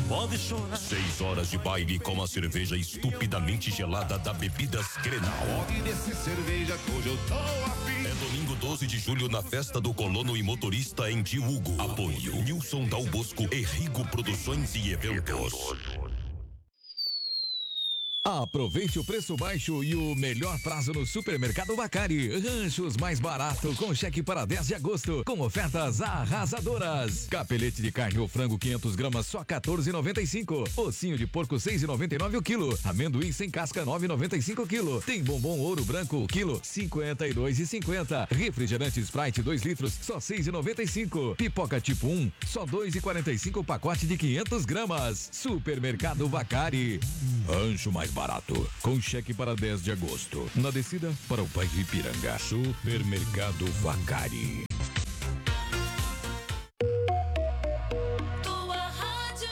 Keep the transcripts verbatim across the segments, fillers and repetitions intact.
pode chorar. Seis horas de baile com a cerveja estupidamente gelada da Bebidas Grenal. Pode descer cerveja que hoje eu tô afim. É domingo doze de julho na festa do colono e motorista em Diogo. Apoio Nilson Dal Bosco e Rigo Produções e Eventos. Aproveite o preço baixo e o melhor prazo no Supermercado Bacari. Ranchos mais barato com cheque para dez de agosto, com ofertas arrasadoras. Capelete de carne ou frango quinhentas gramas só quatorze e noventa e cinco. Ossinho de porco seis e noventa e nove o quilo. Amendoim sem casca nove e noventa e cinco o quilo. Tem bombom ouro branco o quilo cinquenta e dois e cinquenta. Refrigerante Sprite dois litros só seis e noventa e cinco. Pipoca tipo um só dois e quarenta e cinco o pacote de quinhentas gramas. Supermercado Bacari. Rancho mais barato, com cheque para dez de agosto. Na descida para o bairro Ipiranga. Supermercado Bacari. Tua rádio.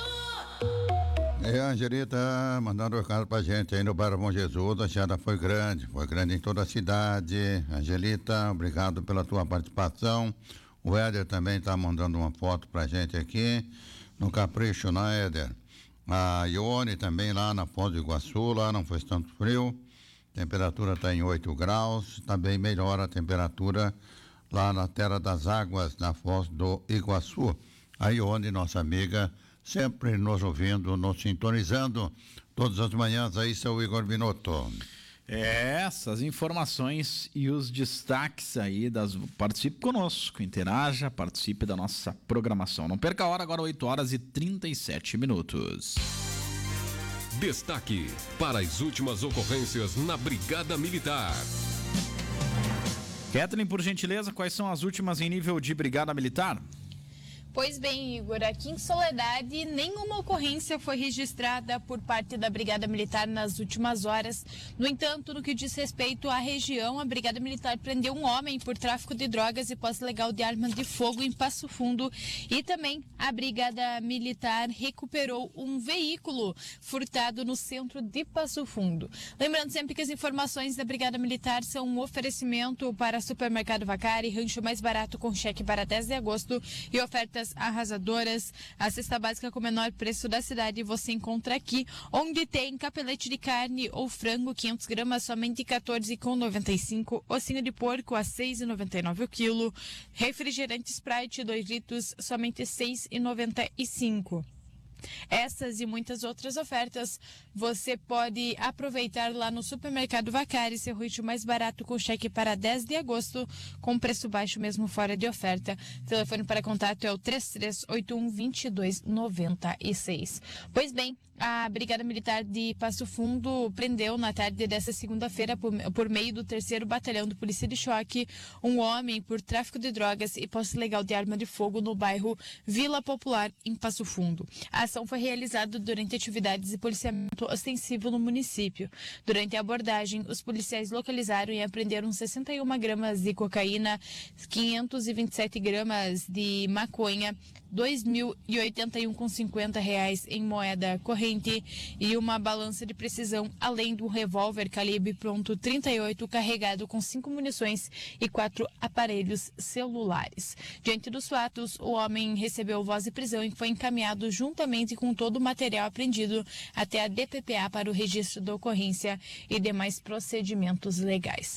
É, a Angelita mandando um recado pra gente aí no bairro Bom Jesus. A cheada foi grande, foi grande em toda a cidade. Angelita, obrigado pela tua participação. O Éder também tá mandando uma foto pra gente aqui no Capricho, né, Éder? A Ione também lá na Foz do Iguaçu, lá não foi tanto frio, temperatura está em oito graus, também melhora a temperatura lá na Terra das Águas, na Foz do Iguaçu. A Ione, nossa amiga, sempre nos ouvindo, nos sintonizando, todas as manhãs aí, seu Igor Binotto. É, essas informações e os destaques aí das... Participe conosco, interaja, participe da nossa programação. Não perca a hora, agora oito horas e trinta e sete minutos. Destaque para as últimas ocorrências na Brigada Militar. Kathleen, por gentileza, quais são as últimas em nível de Brigada Militar? Pois bem, Igor, aqui em Soledade, nenhuma ocorrência foi registrada por parte da Brigada Militar nas últimas horas. No entanto, no que diz respeito à região, a Brigada Militar prendeu um homem por tráfico de drogas e posse ilegal de armas de fogo em Passo Fundo. E também a Brigada Militar recuperou um veículo furtado no centro de Passo Fundo. Lembrando sempre que as informações da Brigada Militar são um oferecimento para Supermercado Bacari, rancho mais barato com cheque para dez de agosto e ofertas arrasadoras. A cesta básica com o menor preço da cidade você encontra aqui, onde tem capelete de carne ou frango quinhentas gramas somente quatorze e noventa e cinco, ossinho de porco a seis e noventa e nove o quilo, refrigerante Sprite dois litros somente seis e noventa e cinco. Essas e muitas outras ofertas você pode aproveitar lá no Supermercado Bacari, seu rancho mais barato com cheque para dez de agosto, com preço baixo mesmo fora de oferta. O telefone para contato é o três três oito um, dois dois nove seis. Pois bem, a Brigada Militar de Passo Fundo prendeu na tarde desta segunda-feira, por, por meio do terceiro Batalhão de Polícia de Choque, um homem por tráfico de drogas e posse ilegal de arma de fogo no bairro Vila Popular, em Passo Fundo. A ação foi realizada durante atividades de policiamento ostensivo no município. Durante a abordagem, os policiais localizaram e apreenderam sessenta e uma gramas de cocaína, quinhentas e vinte e sete gramas de maconha, dois mil e oitenta e um com cinquenta reais em moeda corrente e uma balança de precisão, além do revólver calibre ponto trinta e oito carregado com cinco munições e quatro aparelhos celulares. Diante dos fatos, o homem recebeu voz de prisão e foi encaminhado juntamente com todo o material apreendido até a D P P A para o registro da ocorrência e demais procedimentos legais.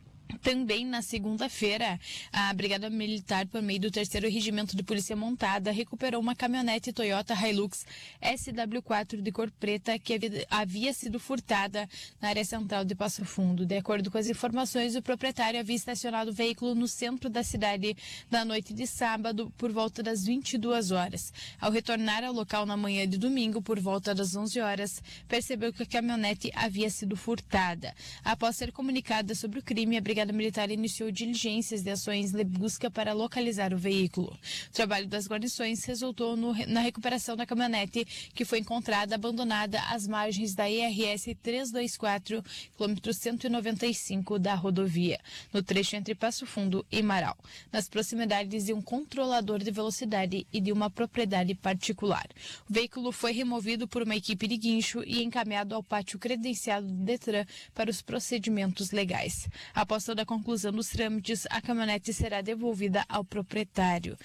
Também na segunda-feira, a Brigada Militar, por meio do terceiro Regimento de Polícia Montada, recuperou uma caminhonete Toyota Hilux S W quatro de cor preta que havia sido furtada na área central de Passo Fundo. De acordo com as informações, o proprietário havia estacionado o veículo no centro da cidade na noite de sábado, por volta das vinte e duas horas. Ao retornar ao local na manhã de domingo, por volta das onze horas, percebeu que a caminhonete havia sido furtada. Após ser comunicada sobre o crime, a Brigada A Militar iniciou diligências de ações de busca para localizar o veículo. O trabalho das guarnições resultou no, na recuperação da caminhonete, que foi encontrada abandonada às margens da I R S trezentos e vinte e quatro, quilômetro cento e noventa e cinco da rodovia, no trecho entre Passo Fundo e Marau, nas proximidades de um controlador de velocidade e de uma propriedade particular. O veículo foi removido por uma equipe de guincho e encaminhado ao pátio credenciado do Detran para os procedimentos legais. Após toda a conclusão dos trâmites, a caminhonete será devolvida ao proprietário.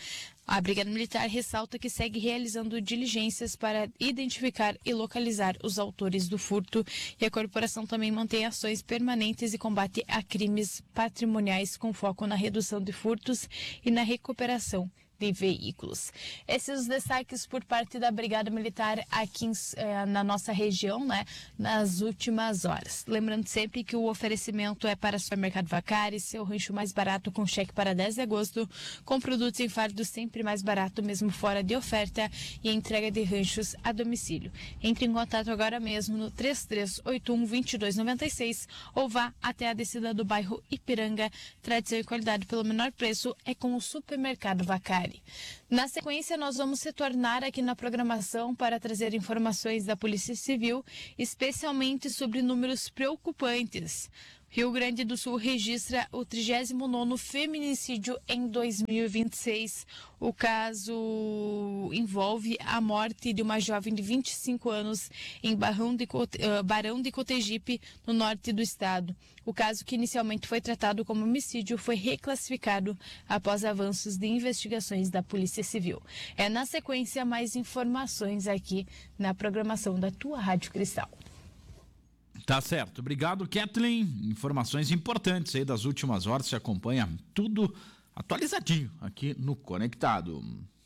A Brigada Militar ressalta que segue realizando diligências para identificar e localizar os autores do furto e a corporação também mantém ações permanentes e combate a crimes patrimoniais com foco na redução de furtos e na recuperação de veículos. Esses os destaques por parte da Brigada Militar aqui em, eh, na nossa região, né, nas últimas horas. Lembrando sempre que o oferecimento é para Supermercado Vacari, seu rancho mais barato com cheque para dez de agosto, com produtos em fardo sempre mais barato, mesmo fora de oferta, e entrega de ranchos a domicílio. Entre em contato agora mesmo no três três oito um, dois dois nove seis ou vá até a descida do bairro Ipiranga. Tradição e qualidade pelo menor preço é com o Supermercado Vacari. Na sequência, nós vamos retornar aqui na programação para trazer informações da Polícia Civil, especialmente sobre números preocupantes. Rio Grande do Sul registra o trigésimo nono feminicídio em dois mil e vinte e seis. O caso envolve a morte de uma jovem de vinte e cinco anos em Barão de, Cote, uh, Barão de Cotegipe, no norte do estado. O caso, que inicialmente foi tratado como homicídio, foi reclassificado após avanços de investigações da Polícia Civil. É na sequência mais informações aqui na programação da tua Rádio Cristal. Tá certo. Obrigado, Kathleen. Informações importantes aí das últimas horas. Você acompanha tudo atualizadinho aqui no Conectado.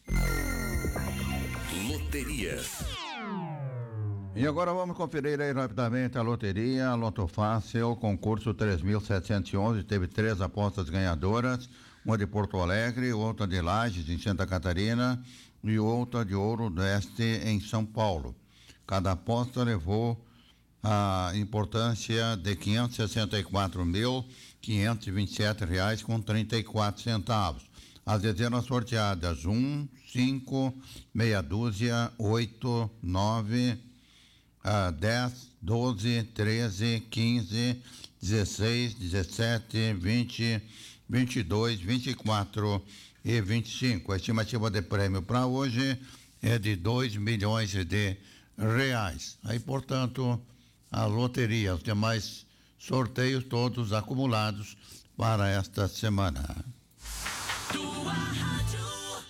Loteria. E agora vamos conferir aí rapidamente a loteria, a Loto Fácil, concurso três mil setecentos e onze, teve três apostas ganhadoras, uma de Porto Alegre, outra de Lages, em Santa Catarina, e outra de Ouro do Oeste, em São Paulo. Cada aposta levou a importância de quinhentos e sessenta e quatro mil, quinhentos e vinte e sete reais com trinta e quatro centavos. As dezenas sorteadas: um, cinco, meia dúzia, oito, nove, dez, doze, treze, quinze, dezesseis, dezessete, vinte, vinte e dois, vinte e quatro e vinte e cinco. A estimativa de prêmio para hoje é de dois milhões de reais. Aí, portanto, a loteria, os demais sorteios todos acumulados para esta semana. Tua rádio.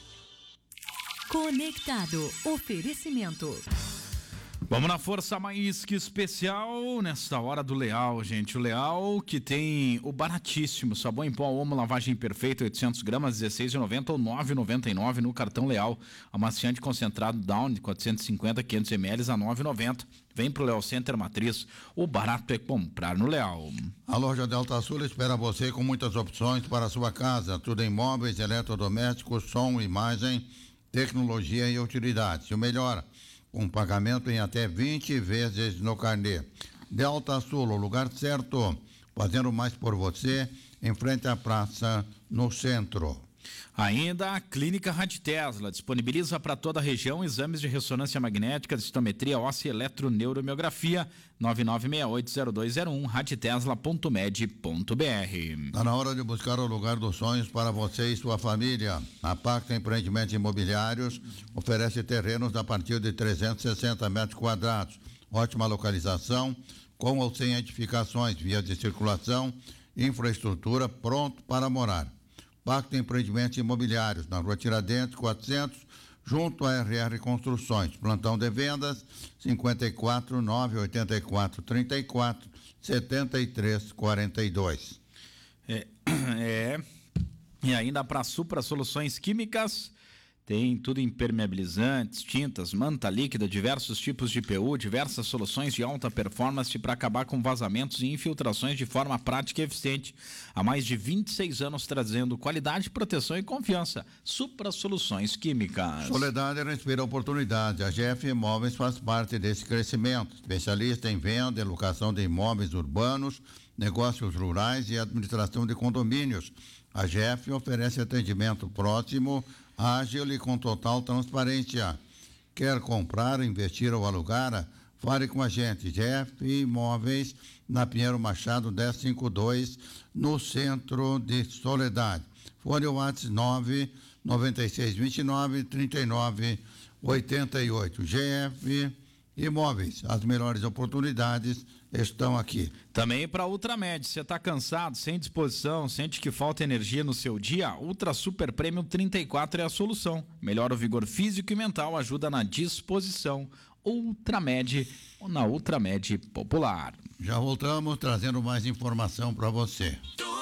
Conectado. Oferecimento. Vamos na Força Mais que Especial, nesta hora do Leal, gente. O Leal, que tem o baratíssimo sabão em pó Omo lavagem perfeita, oitocentos gramas, dezesseis reais e noventa centavos ou nove reais e noventa e nove centavos no cartão Leal. Amaciante concentrado Down de quatrocentos e cinquenta, quinhentos mililitros a nove reais e noventa centavos. Vem pro Leal Center Matriz, o barato é comprar no Leal. A loja Delta Sul espera você com muitas opções para a sua casa, tudo em móveis, eletrodomésticos, som, imagem, tecnologia e utilidades. E o melhor, com pagamento em até vinte vezes no carnê. Delta Sul, o lugar certo, fazendo mais por você, em frente à praça, no centro. Ainda a Clínica Rádio Tesla disponibiliza para toda a região exames de ressonância magnética, citometria óssea e eletroneuromiografia. nove nove seis oito zero dois zero um, radiotesla ponto med ponto b r. Está na hora de buscar o lugar dos sonhos para você e sua família. A Pacta Empreendimentos Imobiliários oferece terrenos a partir de trezentos e sessenta metros quadrados. Ótima localização, com ou sem edificações, vias de circulação, infraestrutura, pronto para morar. Pacto Empreendimentos Imobiliários, na Rua Tiradentes, quatrocentos, junto à R R Construções. Plantão de vendas, cinquenta e quatro, nove oitenta e quatro, trinta e quatro, setenta e três, quarenta e dois. É, é. E ainda para Supra Soluções Químicas, tem tudo impermeabilizantes, tintas, manta líquida, diversos tipos de P U, diversas soluções de alta performance para acabar com vazamentos e infiltrações de forma prática e eficiente. Há mais de vinte e seis anos trazendo qualidade, proteção e confiança. Supra Soluções Químicas. Soledade respira oportunidade. A G F Imóveis faz parte desse crescimento. Especialista em venda e locação de imóveis urbanos, negócios rurais e administração de condomínios. A G F oferece atendimento próximo, ágil e com total transparência. Quer comprar, investir ou alugar? Fale com a gente. G F Imóveis, na Pinheiro Machado dez cinquenta e dois, no centro de Soledade. Fone WhatsApp nove nove seis dois nove, três nove oito oito. G F Imóveis, as melhores oportunidades estão aqui. Também para Ultramed, você está cansado, sem disposição, sente que falta energia no seu dia? Ultra Super Premium trinta e quatro é a solução. Melhora o vigor físico e mental, ajuda na disposição. Ultramed, na Ultramed Popular. Já voltamos trazendo mais informação para você.